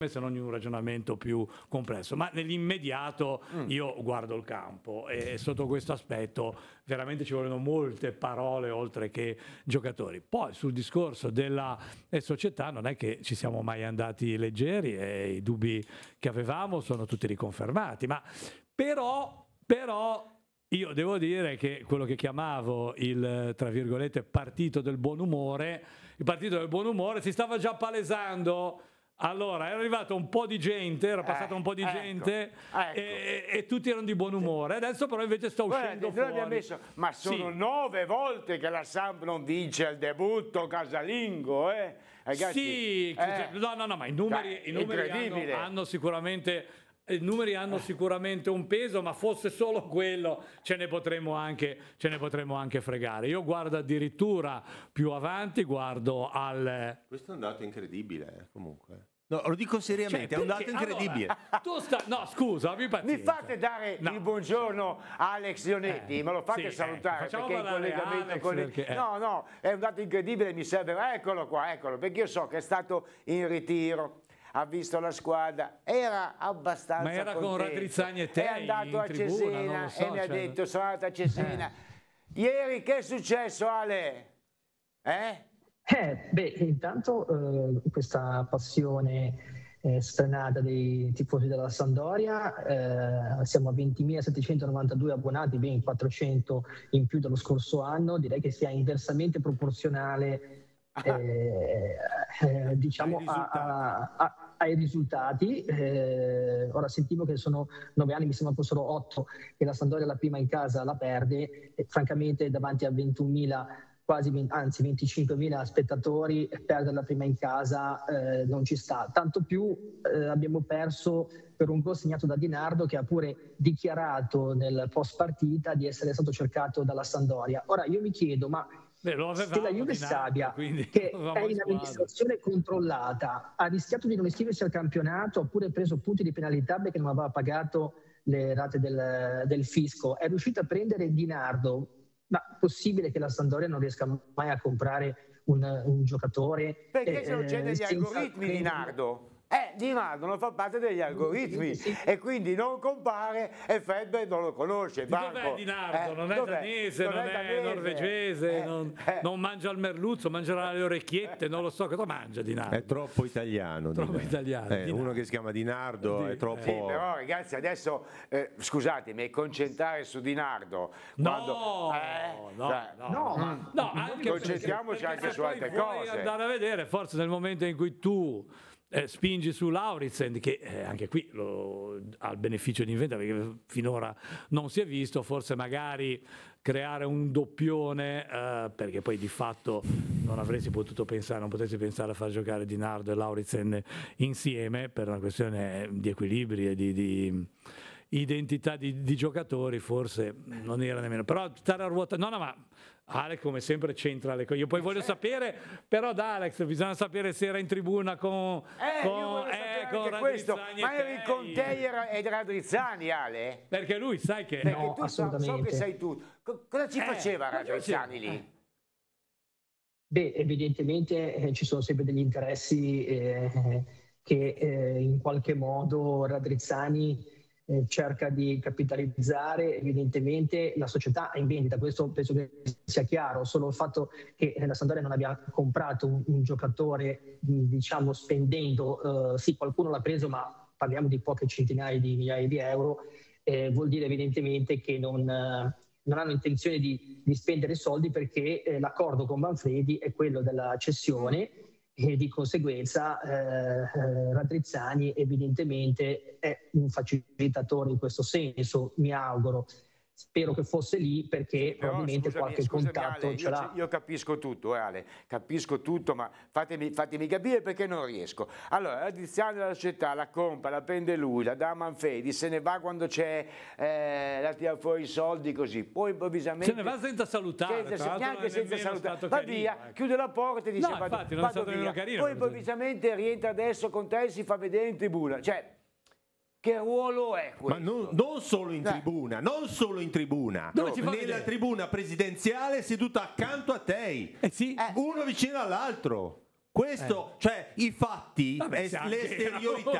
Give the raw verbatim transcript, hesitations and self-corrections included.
se non in un ragionamento più complesso, ma nell'immediato mm. io guardo il campo e sotto questo aspetto veramente ci vogliono molte parole oltre che giocatori. Poi sul discorso della società non è che ci siamo mai andati leggeri e i dubbi che avevamo sono tutti riconfermati, ma però, però io devo dire che quello che chiamavo il, tra virgolette, partito del buon umore, il partito del buon umore si stava già palesando. Allora, era arrivato un po' di gente, era passata eh, un po' di ecco, gente ecco. E, e tutti erano di buon umore. Adesso però invece sta uscendo Guarda, fuori. Messo, ma sono sì. nove volte che la Samp non vince al debutto casalingo, eh? Ragazzi, sì, eh. no, no, no, ma i numeri, Dai, i numeri hanno, hanno sicuramente... I numeri hanno sicuramente un peso, ma fosse solo quello ce ne potremmo anche, ce ne potremmo anche fregare. Io guardo addirittura più avanti, guardo al... Questo è un dato incredibile, comunque. No, lo dico seriamente, cioè, è un dato incredibile. Allora, tu sta... No, scusa, mi Mi fate dare no. il buongiorno a Alex Leonetti, eh, me lo fate sì, salutare ecco, perché in collegamento Alex con perché, eh. No, no, è un dato incredibile, mi serve. Eccolo qua, eccolo, perché io so che è stato in ritiro. Ha visto la squadra, era abbastanza ma era contento. Con Radrizzani e te è andato a tribuna, Cesena so, e mi cioè... ha detto sono andato a Cesena eh. Ieri che è successo, Ale? Eh? Eh, beh, intanto eh, questa passione eh, sfrenata dei tifosi della Sampdoria, eh, siamo a ventimilasettecentonovantadue abbonati, ben quattrocento in più dello scorso anno, direi che sia inversamente proporzionale Eh, eh, diciamo ai risultati, a, a, ai risultati. Eh, ora sentivo che sono nove anni, mi sembra fossero otto che la Sampdoria la prima in casa la perde e francamente davanti a ventunomila quasi venti, anzi venticinquemila spettatori perdere la prima in casa eh, non ci sta, tanto più eh, abbiamo perso per un gol segnato da Di Nardo che ha pure dichiarato nel post partita di essere stato cercato dalla Sampdoria. Ora io mi chiedo, ma Beh, lo se la Juve Sabia, che è in amministrazione controllata, ha rischiato di non iscriversi al campionato oppure ha preso punti di penalità perché non aveva pagato le rate del, del fisco, è riuscito a prendere Di Nardo, ma è possibile che la Sampdoria non riesca mai a comprare un, un giocatore? Perché se non c'è degli algoritmi Di Nardo? Eh, Di Nardo non fa parte degli algoritmi sì. e quindi non compare e Fedber non lo conosce. Dov'è Di Nardo? Eh, non è dov'è? danese, non, non è, danese. norvegese, eh, non, eh. non mangia il merluzzo, mangerà le orecchiette, non lo so cosa mangia Di Nardo. È troppo italiano. Troppo italiano. Eh, uno che si chiama Di Nardo Di, è troppo... Sì, però ragazzi adesso, eh, scusatemi, concentrare su Di Nardo. Quando, no, eh, no, cioè, no, no, ma, no, anche concentriamoci perché, anche su altre cose. Andare a vedere, forse nel momento in cui tu Eh, spingi su Lauritsen che eh, anche qui lo, ha il beneficio di inventa perché finora non si è visto, forse magari creare un doppione eh, perché poi di fatto non avresti potuto pensare, non potessi pensare a far giocare Di Nardo e Lauritsen insieme per una questione di equilibri e di, di identità di, di giocatori, forse non era nemmeno, però stare a ruota, no no ma Alex come sempre c'entra le cose, io poi voglio sapere però da Alex bisogna sapere se era in tribuna con, eh, con, eh, con questo. Ma eri con te e Radrizzani, Ale? Perché lui sai che perché no, tu so, so che sei tu, cosa ci faceva eh, Radrizzani lì? Eh. Beh, evidentemente eh, ci sono sempre degli interessi eh, che eh, in qualche modo Radrizzani Eh, cerca di capitalizzare. Evidentemente la società è in vendita, questo penso che sia chiaro, solo il fatto che la Sampdoria non abbia comprato un, un giocatore diciamo spendendo, eh, sì qualcuno l'ha preso ma parliamo di poche centinaia di migliaia di euro, eh, vuol dire evidentemente che non, eh, non hanno intenzione di, di spendere soldi perché eh, l'accordo con Manfredi è quello della cessione e di conseguenza eh, eh, Radrizzani evidentemente è un facilitatore in questo senso, mi auguro. Spero che fosse lì perché sì, però, probabilmente scusami, qualche scusami, contatto Ale, ce io, l'ha. Io capisco tutto, eh, Ale, capisco tutto, ma fatemi, fatemi capire perché non riesco. Allora, la Radrizzani della società la compra, la prende lui, la dà a Manfredi, se ne va quando c'è, eh, la tira fuori i soldi così, poi improvvisamente... Se ne va senza salutare, senza, neanche senza salutare, va carino, via, ecco. chiude la porta e dice no, vado, infatti, non vado è stato via, carino, poi improvvisamente rientra adesso con te e si fa vedere in tribuna, cioè... Che ruolo è questo? Ma non, non solo in tribuna, eh. non solo in tribuna. Dove ci fa Nella vedere? tribuna presidenziale seduta accanto a te, eh sì. uno vicino all'altro. Questo, cioè i fatti, Vabbè, es- se le anche- esteriorità